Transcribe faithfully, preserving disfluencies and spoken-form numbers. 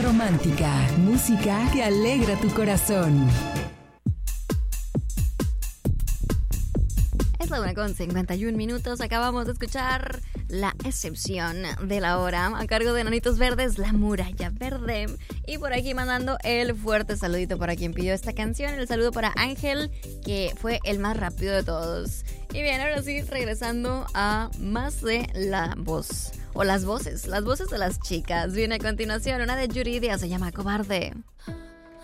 romántica, música que alegra tu corazón. Es la una con cincuenta y un minutos. Acabamos de escuchar La Excepción de la Hora a cargo de Enanitos Verdes, La Muralla Verde. Y por aquí mandando el fuerte saludito para quien pidió esta canción. El saludo para Ángel, que fue el más rápido de todos. Y bien, ahora sí, regresando a más de la voz. O las voces, las voces de las chicas. Viene a continuación una de Yuridia, se llama Cobarde.